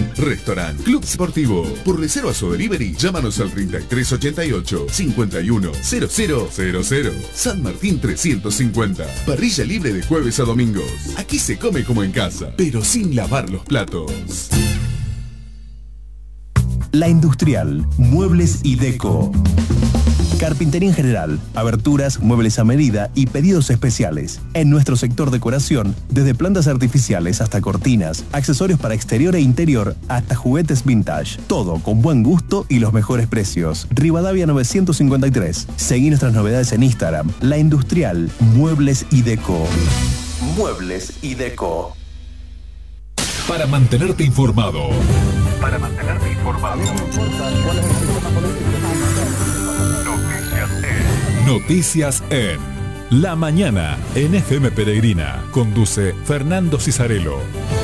Restaurant Club Sportivo. Por reservas o delivery, llámanos al 3388 510000. San Martín 350. Parrilla libre de jueves a domingos. Aquí se come como en casa, pero sin lavar los platos. La Industrial, Muebles y Deco. Carpintería en general, aberturas, muebles a medida y pedidos especiales. En nuestro sector decoración, desde plantas artificiales hasta cortinas, accesorios para exterior e interior, hasta juguetes vintage. Todo con buen gusto y los mejores precios. Rivadavia 953. Seguí nuestras novedades en Instagram. La Industrial, Muebles y Deco. Muebles y Deco. Para mantenerte informado. Noticias en La Mañana en FM Peregrina. Conduce Fernando Cisarello.